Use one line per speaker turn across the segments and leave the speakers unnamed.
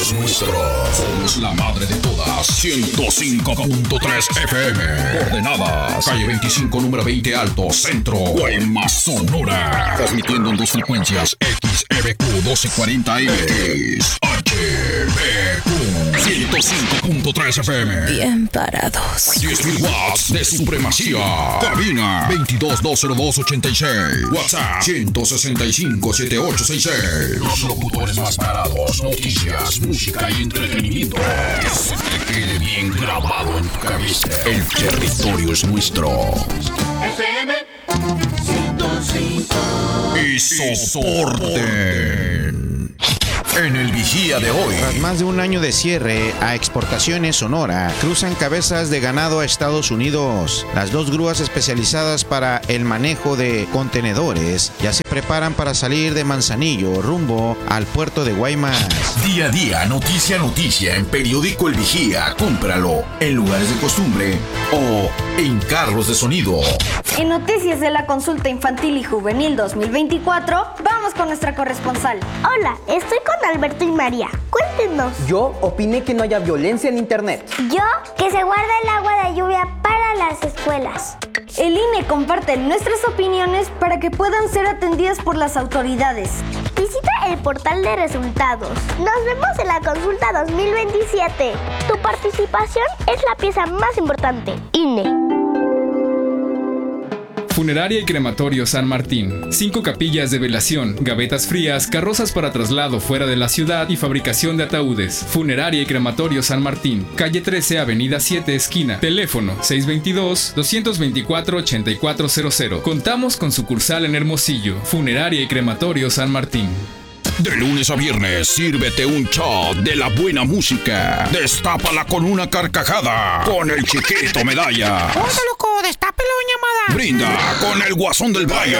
es nuestro. Somos la madre de todas. 105.3 FM. Coordenadas. Calle 25, número 20 Alto, Centro. Guaymas, Sonora. Transmitiendo en dos frecuencias. XEBQ 1240M. XHBQ 105.3 FM.
Bien parados.
10.000 watts de supremacía. Cabina 22-202-86. WhatsApp 165-7866. Los locutores más parados. Noticias, música y entretenimiento. Que se te quede bien grabado en tu cabeza. El territorio es nuestro.
FM 105.
Y soporten. En el Vigía de hoy.
Tras más de un año de cierre a Exportaciones Sonora, cruzan cabezas de ganado a Estados Unidos. Las dos grúas especializadas para el manejo de contenedores ya se preparan para salir de Manzanillo rumbo al puerto de Guaymas.
Día a día, noticia a noticia en Periódico El Vigía. Cómpralo en lugares de costumbre o en carros de sonido.
En noticias de la consulta infantil y juvenil 2024, vamos con nuestra corresponsal.
Hola, estoy con Alberto y María. Cuéntenos.
Yo opiné que no haya violencia en internet.
Yo, que se guarda el agua de lluvia para las escuelas.
El INE comparte nuestras opiniones para que puedan ser atendidas por las autoridades.
Visita el portal de resultados. Nos vemos en la consulta 2027. Tu participación es la pieza más importante. INE.
Funeraria y Crematorio San Martín. 5 capillas de velación, gavetas frías, carrozas para traslado fuera de la ciudad y fabricación de ataúdes. Funeraria y Crematorio San Martín. Calle 13, Avenida 7, esquina. Teléfono 622-224-8400. Contamos con sucursal en Hermosillo. Funeraria y Crematorio San Martín.
De lunes a viernes, sírvete un shot de la buena música. Destápala con una carcajada. Con el Chiquito Medalla.
¡Ponte, loco! ¡Destápelo, llamada!
Brinda con el Guasón del Valle.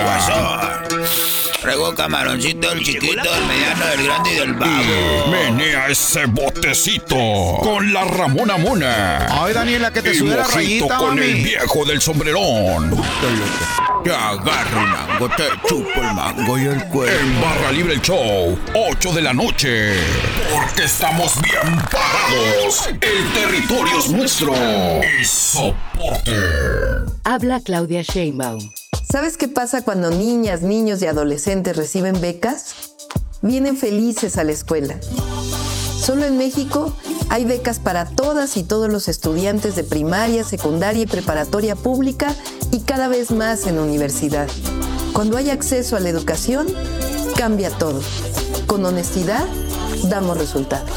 Traigo camaroncito, el chiquito, el mediano, el grande y del
Y
vago.
menea ese botecito con la Ramona Mona.
Ay, Daniela, que te
Y
sube la
mojito
rayita,
con
mami.
el viejo del sombrerón.
Te agarro el mango, te chupo el mango y el cuello.
En Barra Libre el Show, 8 de la noche. Porque estamos bien parados. El territorio es nuestro. Y soporte.
Habla Claudia Sheinbaum.
¿Sabes qué pasa cuando niñas, niños y adolescentes reciben becas? Vienen felices a la escuela. Solo en México hay becas para todas y todos los estudiantes de primaria, secundaria y preparatoria pública y cada vez más en universidad. Cuando hay acceso a la educación, cambia todo. Con honestidad, damos resultados.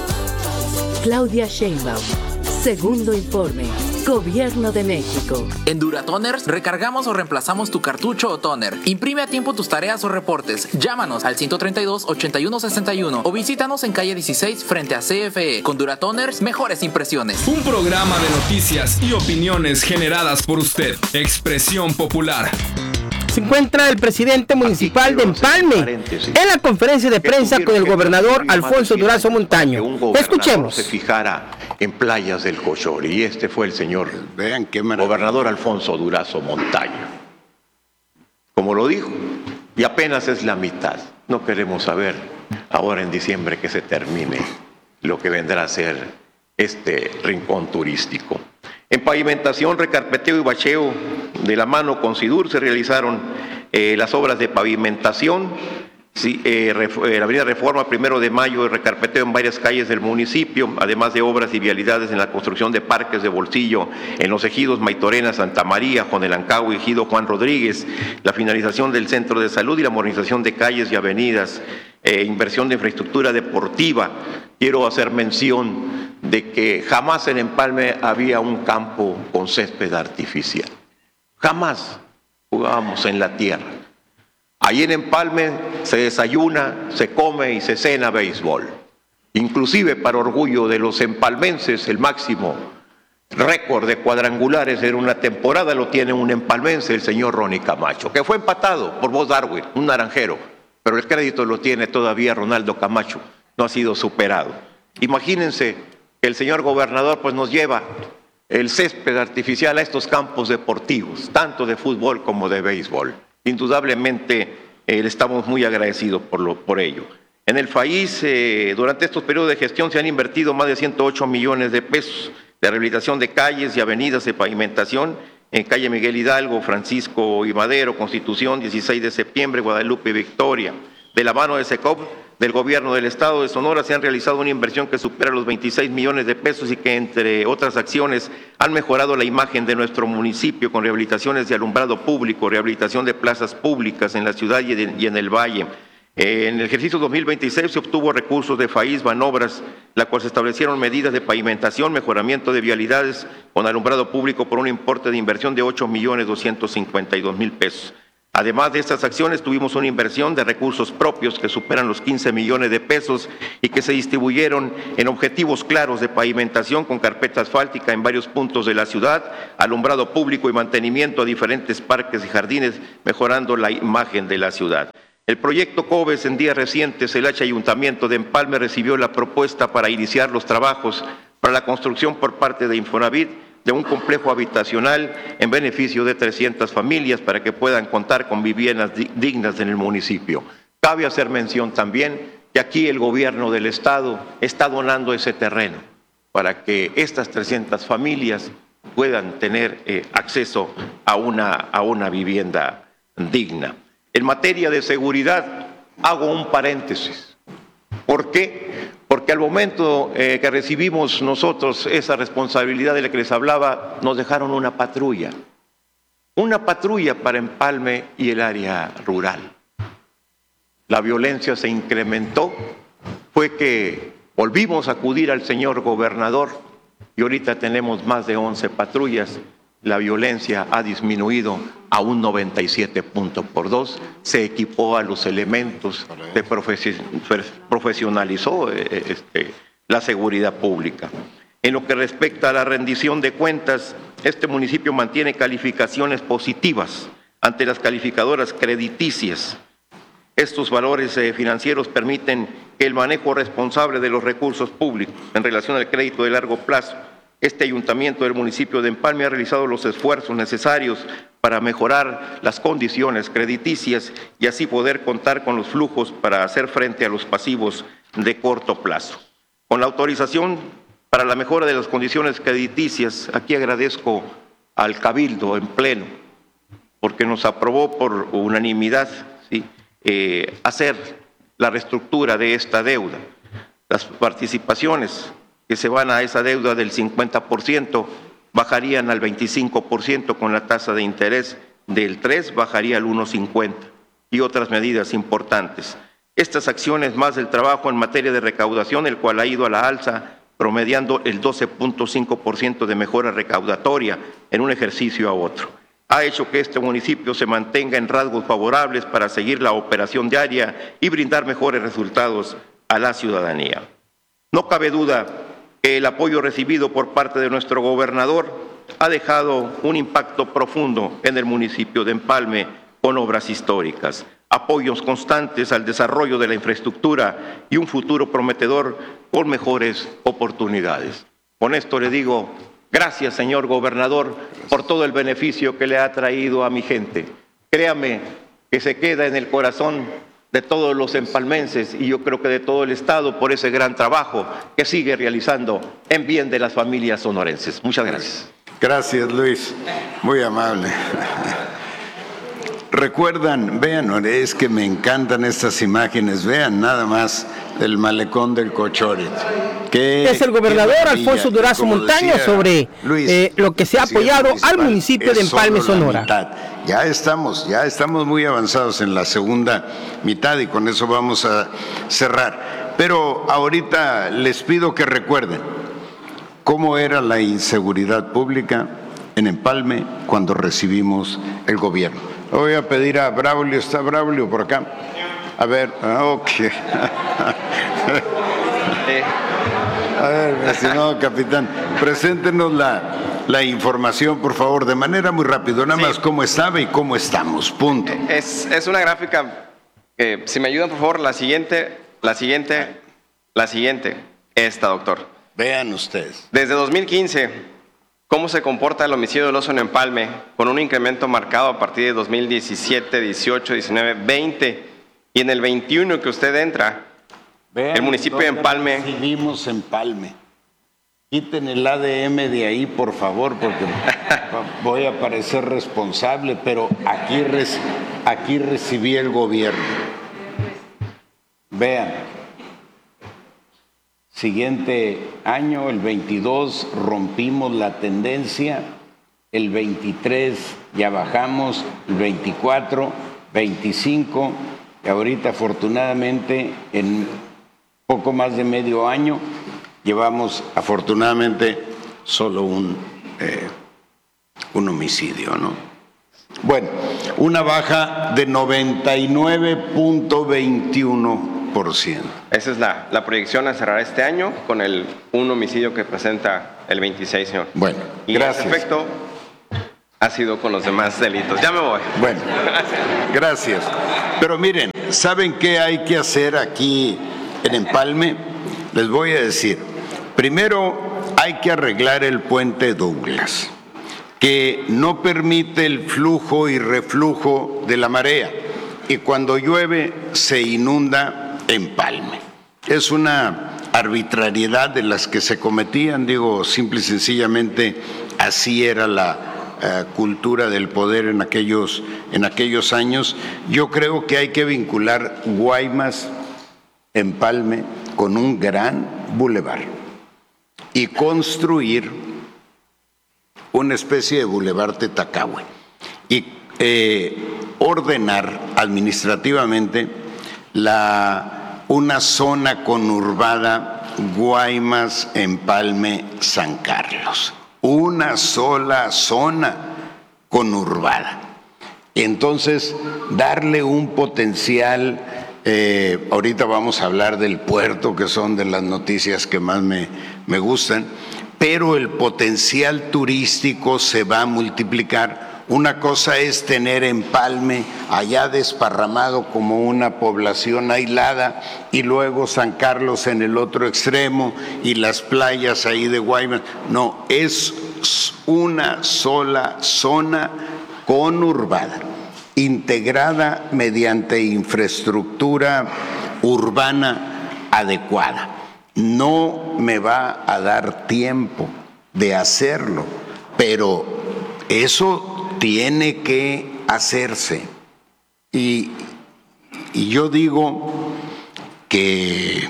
Claudia Sheinbaum. Segundo informe. Gobierno de México.
En Duratoners recargamos o reemplazamos tu cartucho o toner. Imprime a tiempo tus tareas o reportes. Llámanos al 132-8161 o visítanos en calle 16 frente a CFE. Con Duratoners, mejores impresiones.
Un programa de noticias y opiniones generadas por usted. Expresión popular.
Se encuentra el presidente municipal de Empalme en la conferencia de prensa con el gobernador Alfonso Durazo Montaño. Escuchemos.
Se fijara en playas del Cochori, y este fue el señor gobernador Alfonso Durazo Montaño. Como lo dijo, y apenas es la mitad. No queremos saber ahora en diciembre que se termine lo que vendrá a ser este rincón turístico. En pavimentación, recarpeteo y bacheo de la mano con SIDUR se realizaron las obras de pavimentación. La avenida Reforma, 1 de Mayo, recarpeteo en varias calles del municipio, además de obras y vialidades en la construcción de parques de bolsillo en los ejidos Maitorena, Santa María, Juan del Ancagua y ejido Juan Rodríguez, la finalización del centro de salud y la modernización de calles y avenidas, inversión de infraestructura deportiva. Quiero hacer mención de que jamás en Empalme había un campo con césped artificial. Jamás jugábamos en la tierra. Ahí en Empalme se desayuna, se come y se cena béisbol. Inclusive, para orgullo de los empalmenses, el máximo récord de cuadrangulares en una temporada lo tiene un empalmense, el señor Ronnie Camacho, que fue empatado por Bob Darwin, un naranjero, pero el crédito lo tiene todavía Ronaldo Camacho, no ha sido superado. Imagínense que el señor gobernador pues nos lleva el césped artificial a estos campos deportivos, tanto de fútbol como de béisbol. Indudablemente le estamos muy agradecidos por ello. En el país, durante estos periodos de gestión se han invertido más de 108 millones de pesos de rehabilitación de calles y avenidas de pavimentación en calle Miguel Hidalgo, Francisco y Madero, Constitución, 16 de septiembre, Guadalupe y Victoria. De la mano de SECOP, del Gobierno del Estado de Sonora, se han realizado una inversión que supera los 26 millones de pesos y que, entre otras acciones, han mejorado la imagen de nuestro municipio con rehabilitaciones de alumbrado público, rehabilitación de plazas públicas en la ciudad y en el valle. En el ejercicio 2026 se obtuvo recursos de FAIS, Banobras, la cual se establecieron medidas de pavimentación, mejoramiento de vialidades con alumbrado público por un importe de inversión de 8.252.000 pesos. Además de estas acciones, tuvimos una inversión de recursos propios que superan los 15 millones de pesos y que se distribuyeron en objetivos claros de pavimentación con carpeta asfáltica en varios puntos de la ciudad, alumbrado público y mantenimiento a diferentes parques y jardines, mejorando la imagen de la ciudad. El proyecto COBES, en días recientes, el Ayuntamiento de Empalme recibió la propuesta para iniciar los trabajos para la construcción por parte de Infonavit de un complejo habitacional en beneficio de 300 familias para que puedan contar con viviendas dignas en el municipio. Cabe hacer mención también que aquí el Gobierno del Estado está donando ese terreno para que estas 300 familias puedan tener acceso a una vivienda digna. En materia de seguridad, hago un paréntesis. ¿Por qué? Porque al momento que recibimos nosotros esa responsabilidad de la que les hablaba, nos dejaron una patrulla para Empalme y el área rural. La violencia se incrementó, fue que volvimos a acudir al señor gobernador y ahorita tenemos más de 11 patrullas. La violencia ha disminuido a un 97.2, se equipó a los elementos, se profesionalizó la seguridad pública. En lo que respecta a la rendición de cuentas, este municipio mantiene calificaciones positivas ante las calificadoras crediticias. Estos valores financieros permiten el manejo responsable de los recursos públicos en relación al crédito de largo plazo. Este ayuntamiento del municipio de Empalme ha realizado los esfuerzos necesarios para mejorar las condiciones crediticias y así poder contar con los flujos para hacer frente a los pasivos de corto plazo. Con la autorización para la mejora de las condiciones crediticias, aquí agradezco al Cabildo en pleno, porque nos aprobó por unanimidad hacer la reestructura de esta deuda. Las participaciones que se van a esa deuda del 50%, bajarían al 25% con la tasa de interés del 3, bajaría al 1.50 y otras medidas importantes. Estas acciones más el trabajo en materia de recaudación, el cual ha ido a la alza, promediando el 12.5% de mejora recaudatoria en un ejercicio a otro. Ha hecho que este municipio se mantenga en rasgos favorables para seguir la operación diaria y brindar mejores resultados a la ciudadanía. No cabe duda que el apoyo recibido por parte de nuestro gobernador ha dejado un impacto profundo en el municipio de Empalme con obras históricas, apoyos constantes al desarrollo de la infraestructura y un futuro prometedor con mejores oportunidades. Con esto le digo, gracias, señor gobernador, por todo el beneficio que le ha traído a mi gente. Créame que se queda en el corazón de todos los empalmenses y yo creo que de todo el Estado por ese gran trabajo que sigue realizando en bien de las familias sonorenses. Muchas gracias.
Gracias, Luis. Muy amable. Recuerdan, vean, es que me encantan estas imágenes, vean nada más el malecón del Cochore.
Es el gobernador Alfonso Durazo Montaño sobre lo que se ha apoyado al municipio de Empalme, Sonora.
Ya estamos muy avanzados en la segunda mitad y con eso vamos a cerrar. Pero ahorita les pido que recuerden cómo era la inseguridad pública en Empalme cuando recibimos el gobierno. Voy a pedir a Braulio, ¿está Braulio por acá? A ver, ok. A ver, estimado capitán, preséntenos la información, por favor, de manera muy rápida, nada más cómo estaba y cómo estamos, punto.
Es una gráfica, si me ayudan, por favor, la siguiente, esta, doctor.
Vean ustedes.
Desde 2015, cómo se comporta el homicidio doloso en Empalme, con un incremento marcado a partir de 2017, 18, 19, 20, y en el 21 que usted entra, el municipio de Empalme.
Recibimos Empalme. Quiten el ADM de ahí, por favor, porque voy a parecer responsable, pero aquí recibí el gobierno. Vean, siguiente año, el 22, rompimos la tendencia, el 23 ya bajamos, el 24, 25, y ahorita afortunadamente en poco más de medio año llevamos afortunadamente solo un homicidio, ¿no? Bueno, una baja de 99.21%.
Esa es la proyección a cerrar este año con un homicidio que presenta el 26, señor.
Bueno,
y
gracias.
Ese efecto ha sido con los demás delitos. Ya me voy.
Bueno, gracias. Pero miren, ¿saben qué hay que hacer aquí en Empalme? Les voy a decir. Primero, hay que arreglar el puente Douglas, que no permite el flujo y reflujo de la marea, y cuando llueve se inunda Empalme. Es una arbitrariedad de las que se cometían, digo, simple y sencillamente así era la cultura del poder en aquellos años. Yo creo que hay que vincular Guaymas, Empalme, con un gran bulevar y construir una especie de bulevar Tetacahue y ordenar administrativamente una zona conurbada Guaymas, Empalme, San Carlos. Una sola zona conurbada. Entonces, darle un potencial, ahorita vamos a hablar del puerto, que son de las noticias que más me gustan, pero el potencial turístico se va a multiplicar. Una cosa es tener Empalme allá desparramado como una población aislada y luego San Carlos en el otro extremo y las playas ahí de Guaymas. No, es una sola zona conurbada, integrada mediante infraestructura urbana adecuada. No me va a dar tiempo de hacerlo, pero eso tiene que hacerse. Y yo digo que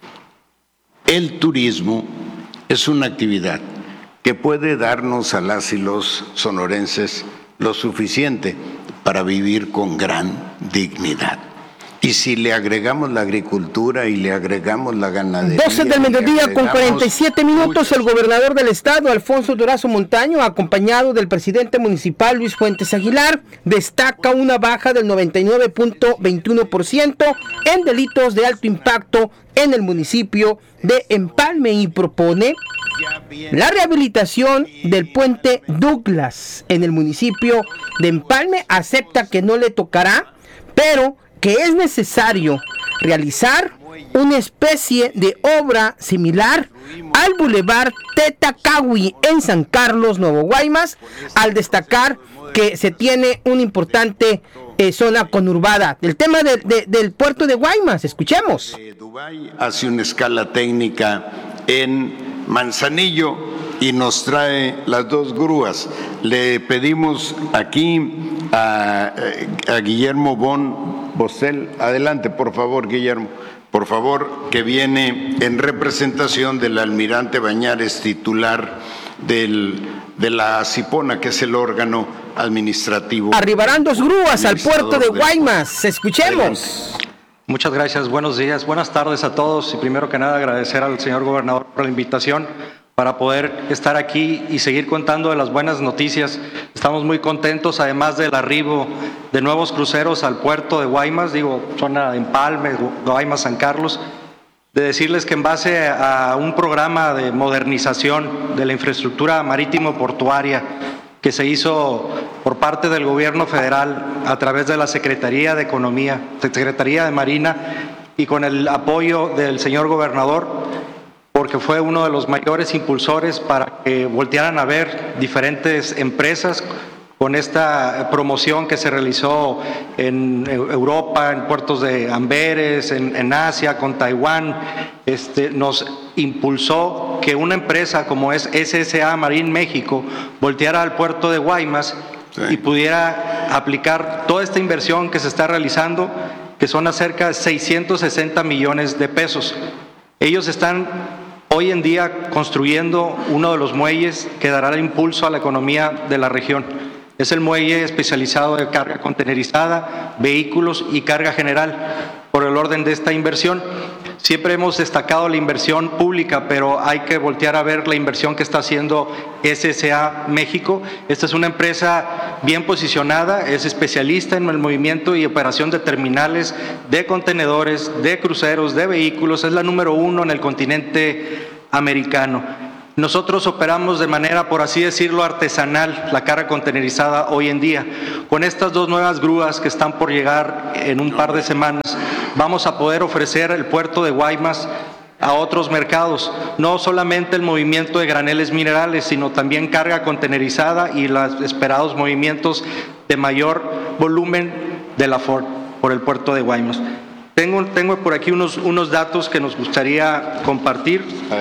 el turismo es una actividad que puede darnos a las y los sonorenses lo suficiente para vivir con gran dignidad. Y si le agregamos la agricultura y le agregamos la ganadería...
12 del mediodía con 47 minutos, el gobernador del estado, Alfonso Durazo Montaño, acompañado del presidente municipal, Luis Fuentes Aguilar, destaca una baja del 99.21% en delitos de alto impacto en el municipio de Empalme y propone la rehabilitación del puente Douglas en el municipio de Empalme. Acepta que no le tocará, pero que es necesario realizar una especie de obra similar al bulevar Tetacahue en San Carlos, Nuevo Guaymas, al destacar que se tiene una importante zona conurbada. El tema del puerto de Guaymas, escuchemos.
Dubái hace una escala técnica en Manzanillo y nos trae las dos grúas. Le pedimos aquí a Guillermo Bostel, adelante por favor, Guillermo, por favor, que viene en representación del almirante Bañares, titular de la Cipona, que es el órgano administrativo.
Arribarán dos grúas al puerto de Guaymas, escuchemos.
Muchas gracias, buenos días, buenas tardes a todos y primero que nada agradecer al señor gobernador por la invitación para poder estar aquí y seguir contando de las buenas noticias. Estamos muy contentos, además del arribo de nuevos cruceros al puerto de Guaymas, zona de Empalme, Guaymas, San Carlos, de decirles que en base a un programa de modernización de la infraestructura marítimo-portuaria que se hizo por parte del gobierno federal a través de la Secretaría de Economía, Secretaría de Marina y con el apoyo del señor gobernador, porque fue uno de los mayores impulsores para que voltearan a ver diferentes empresas con esta promoción que se realizó en Europa, en puertos de Amberes, en Asia, con Taiwán, nos impulsó que una empresa como es SSA Marine México volteara al puerto de Guaymas y pudiera aplicar toda esta inversión que se está realizando, que son acerca de 660 millones de pesos. Ellos están hoy en día construyendo uno de los muelles que dará el impulso a la economía de la región. Es el muelle especializado de carga contenerizada, vehículos y carga general. Por el orden de esta inversión, siempre hemos destacado la inversión pública, pero hay que voltear a ver la inversión que está haciendo SSA México. Esta es una empresa bien posicionada, es especialista en el movimiento y operación de terminales, de contenedores, de cruceros, de vehículos. Es la número 1 en el continente americano. Nosotros operamos de manera, por así decirlo, artesanal la carga contenerizada hoy en día. Con estas 2 nuevas grúas que están por llegar en un par de semanas, vamos a poder ofrecer el puerto de Guaymas a otros mercados, no solamente el movimiento de graneles minerales, sino también carga contenerizada y los esperados movimientos de mayor volumen de la Ford por el puerto de Guaymas. Tengo por aquí unos datos que nos gustaría compartir.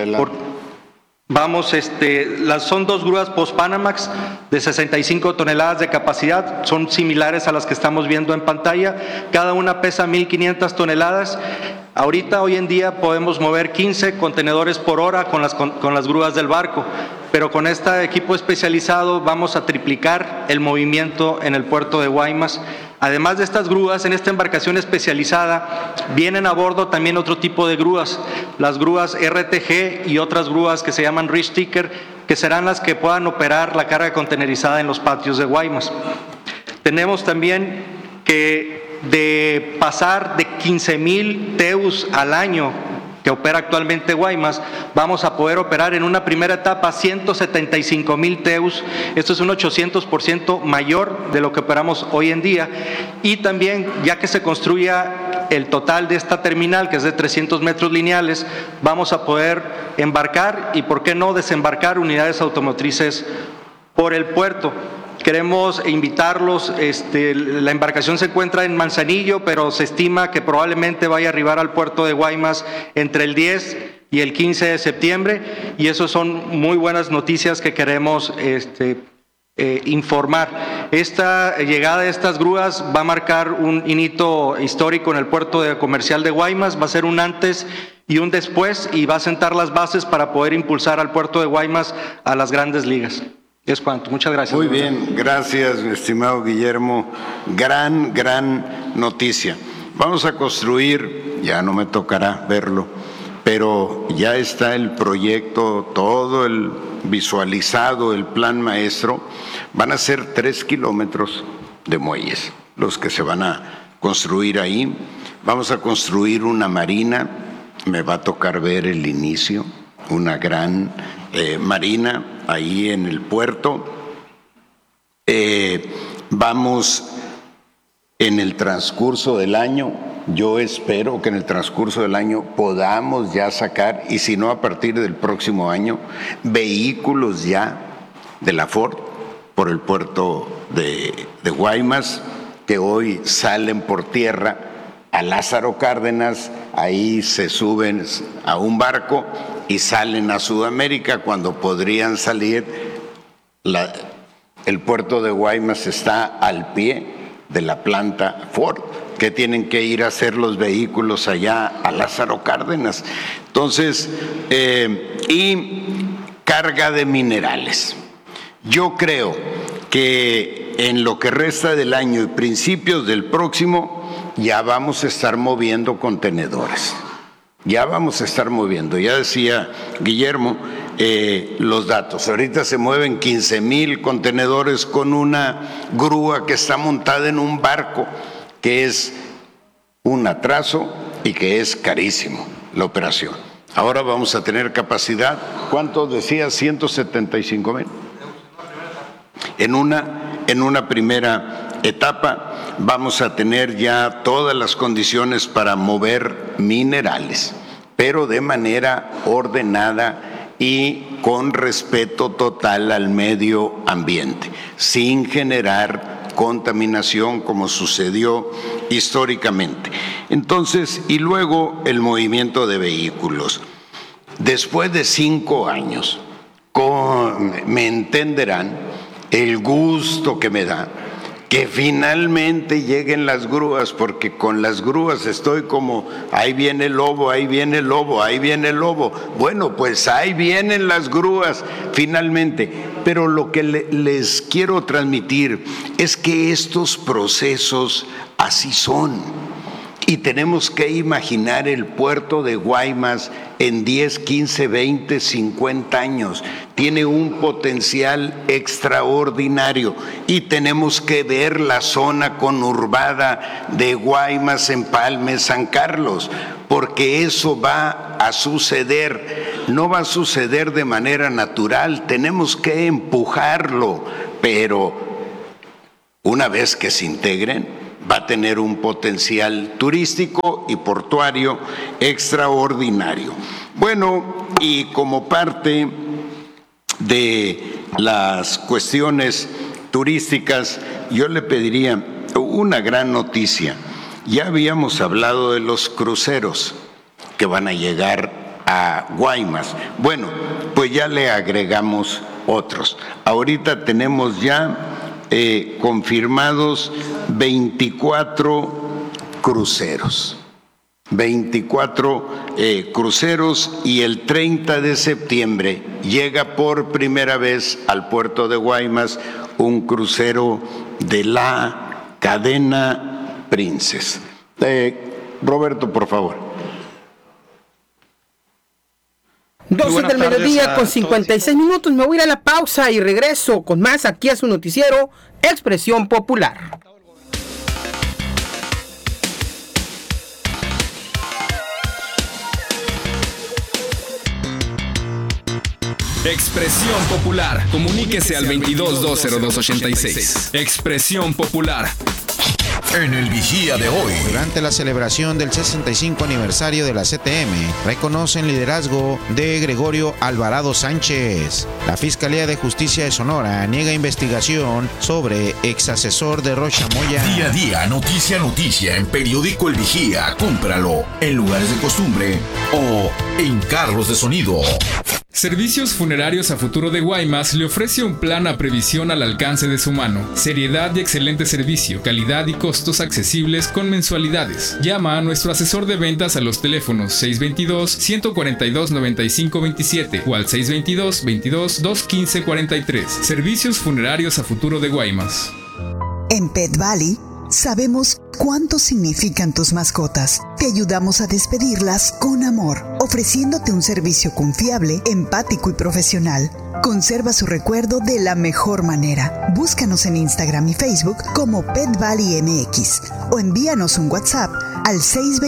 Son 2 grúas Post-Panamax de 65 toneladas de capacidad, son similares a las que estamos viendo en pantalla, cada una pesa 1.500 toneladas. Hoy en día podemos mover 15 contenedores por hora con las grúas del barco, pero con este equipo especializado vamos a triplicar el movimiento en el puerto de Guaymas. Además de estas grúas, en esta embarcación especializada vienen a bordo también otro tipo de grúas, las grúas RTG y otras grúas que se llaman Reach Sticker, que serán las que puedan operar la carga contenerizada en los patios de Guaymas. Tenemos también que de pasar de 15,000 TEUs al año que opera actualmente Guaymas, vamos a poder operar en una primera etapa 175,000 TEUs. Esto es un 800% mayor de lo que operamos hoy en día. Y también, ya que se construya el total de esta terminal, que es de 300 metros lineales, vamos a poder embarcar y, ¿por qué no, desembarcar unidades automotrices por el puerto? Queremos invitarlos, la embarcación se encuentra en Manzanillo, pero se estima que probablemente vaya a arribar al puerto de Guaymas entre el 10 y el 15 de septiembre, y eso son muy buenas noticias que queremos informar. Esta llegada de estas grúas va a marcar un hito histórico en el puerto comercial de Guaymas, va a ser un antes y un después, y va a sentar las bases para poder impulsar al puerto de Guaymas a las grandes ligas. Es cuanto. Muchas gracias.
Muy bien, gracias, mi estimado Guillermo. Gran noticia. Vamos a construir, ya no me tocará verlo, pero ya está el proyecto, todo el visualizado, el plan maestro. Van a ser 3 kilómetros de muelles los que se van a construir ahí. Vamos a construir una marina, me va a tocar ver el inicio, una gran marina ahí en el puerto. Vamos en el transcurso del año, yo espero que en el transcurso del año podamos ya sacar, y si no a partir del próximo año, vehículos ya de la Ford por el puerto de Guaymas, que hoy salen por tierra a Lázaro Cárdenas, ahí se suben a un barco y salen a Sudamérica cuando podrían salir. El puerto de Guaymas está al pie de la planta Ford, que tienen que ir a hacer los vehículos allá a Lázaro Cárdenas. Entonces, y carga de minerales. Yo creo que en lo que resta del año y principios del próximo ya vamos a estar moviendo contenedores. Ya vamos a estar moviendo. Ya decía Guillermo los datos. Ahorita se mueven 15,000 contenedores con una grúa que está montada en un barco, que es un atraso y que es carísimo la operación. Ahora vamos a tener capacidad, ¿cuánto decía? 175,000. En una primera etapa vamos a tener ya todas las condiciones para mover minerales, pero de manera ordenada y con respeto total al medio ambiente, sin generar contaminación como sucedió históricamente. Entonces, y luego el movimiento de vehículos. Después de 5 años, me entenderán el gusto que me da que finalmente lleguen las grúas, porque con las grúas estoy como, ahí viene el lobo, ahí viene el lobo, ahí viene el lobo. Bueno, pues ahí vienen las grúas finalmente. Pero lo que les quiero transmitir es que estos procesos así son. Y tenemos que imaginar el puerto de Guaymas en 10, 15, 20, 50 años. Tiene un potencial extraordinario y tenemos que ver la zona conurbada de Guaymas, Empalme, San Carlos, porque eso va a suceder. No va a suceder de manera natural, tenemos que empujarlo, pero una vez que se integren, va a tener un potencial turístico y portuario extraordinario. Bueno, y como parte de las cuestiones turísticas, yo le pediría una gran noticia. Ya habíamos hablado de los cruceros que van a llegar a Guaymas. Bueno, pues ya le agregamos otros. Ahorita tenemos ya confirmados 24 cruceros. 24 cruceros, y el 30 de septiembre llega por primera vez al puerto de Guaymas un crucero de la cadena Princess. Roberto, por favor.
12 del mediodía con 56 minutos. Me voy a ir a la pausa y regreso con más aquí a su noticiero Expresión Popular.
Expresión Popular. Comuníquese al 22-202-86. Expresión Popular.
En el Vigía de hoy.
Durante la celebración del 65 aniversario de la CTM, reconocen liderazgo de Gregorio Alvarado Sánchez. La Fiscalía de Justicia de Sonora niega investigación sobre exasesor de Rocha Moya.
Día a día, noticia a noticia, en periódico El Vigía. Cómpralo en lugares de costumbre o en carros de sonido.
Servicios Funerarios a Futuro de Guaymas le ofrece un plan a previsión al alcance de su mano. Seriedad y excelente servicio, calidad y costos accesibles con mensualidades. Llama a nuestro asesor de ventas a los teléfonos 622-142-9527 o al 622-22-215-43. Servicios Funerarios a Futuro de Guaymas.
En Pet Valley sabemos cuánto significan tus mascotas. Te ayudamos a despedirlas con amor, ofreciéndote un servicio confiable, empático y profesional. Conserva su recuerdo de la mejor manera. Búscanos en Instagram y Facebook como Pet Valley MX o envíanos un WhatsApp al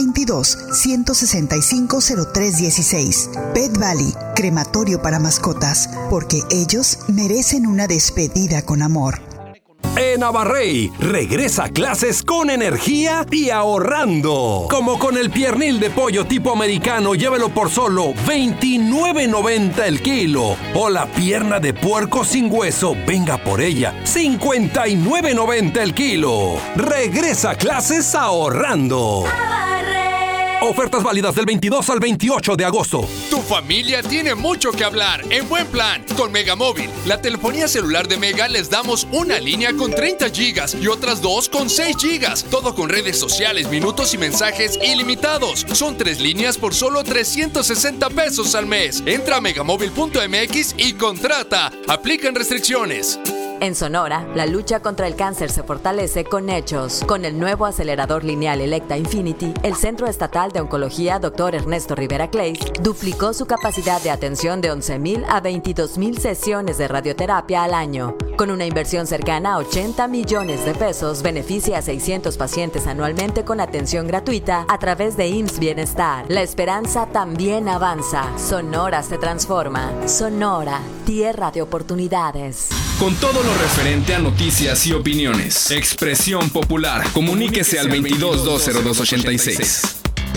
622-165-0316. Pet Valley, crematorio para mascotas, porque ellos merecen una despedida con amor.
En Abarrey, regresa a clases con energía y ahorrando. Como con el piernil de pollo tipo americano, llévelo por solo $29.90 el kilo. O la pierna de puerco sin hueso, venga por ella, $59.90 el kilo. Regresa a clases ahorrando. Ofertas válidas del 22 al 28 de agosto.
Tu familia tiene mucho que hablar en buen plan con Megamóvil. La telefonía celular de Mega les damos una línea con 30 gigas y otras 2 con 6 gigas. Todo con redes sociales, minutos y mensajes ilimitados. Son 3 líneas por solo $360 al mes. Entra a megamóvil.mx y contrata. Aplican restricciones.
En Sonora, la lucha contra el cáncer se fortalece con hechos. Con el nuevo acelerador lineal Electa Infinity, el Centro Estatal de Oncología Dr. Ernesto Rivera Clays duplicó su capacidad de atención de 11,000 a 22,000 sesiones de radioterapia al año. Con una inversión cercana a $80 millones, beneficia a 600 pacientes anualmente con atención gratuita a través de IMSS Bienestar. La esperanza también avanza. Sonora se transforma. Sonora, tierra de oportunidades.
Con todo lo referente a noticias y opiniones. Expresión Popular. Comuníquese al 22-202-86.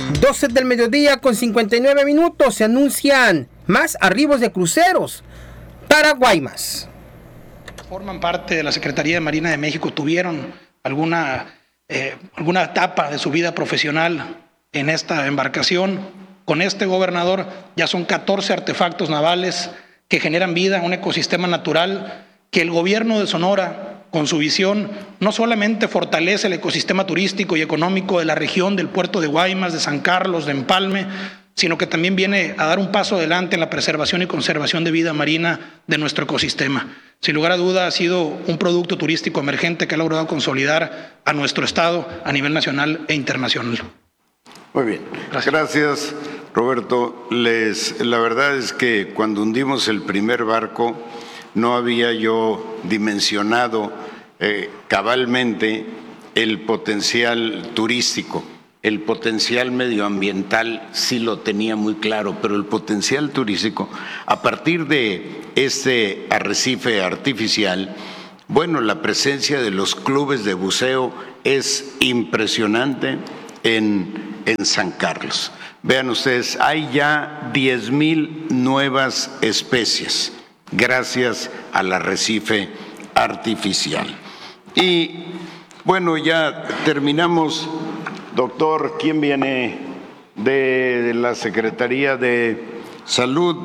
12 del mediodía con 59 minutos. Se anuncian más arribos de cruceros para Guaymas.
Forman parte de la Secretaría de Marina de México, tuvieron alguna etapa de su vida profesional en esta embarcación. Con este gobernador ya son 14 artefactos navales que generan vida, un ecosistema natural que el gobierno de Sonora, con su visión, no solamente fortalece el ecosistema turístico y económico de la región del puerto de Guaymas, de San Carlos, de Empalme, sino que también viene a dar un paso adelante en la preservación y conservación de vida marina de nuestro ecosistema. Sin lugar a duda ha sido un producto turístico emergente que ha logrado consolidar a nuestro estado a nivel nacional e internacional.
Muy bien, gracias Roberto. La verdad es que cuando hundimos el primer barco no había yo dimensionado cabalmente el potencial turístico. El potencial medioambiental sí lo tenía muy claro, pero el potencial turístico, a partir de este arrecife artificial, bueno, la presencia de los clubes de buceo es impresionante en San Carlos. Vean ustedes, hay ya 10,000 nuevas especies gracias al arrecife artificial. Y bueno, ya terminamos. Doctor, ¿quién viene de la Secretaría de Salud?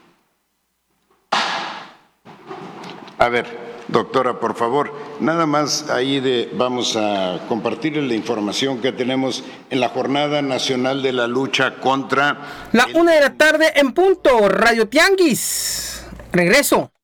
A ver, doctora, por favor, nada más ahí vamos a compartir la información que tenemos en la Jornada Nacional de la Lucha contra...
La 1 de la tarde en punto, Radio Tianguis. Regreso.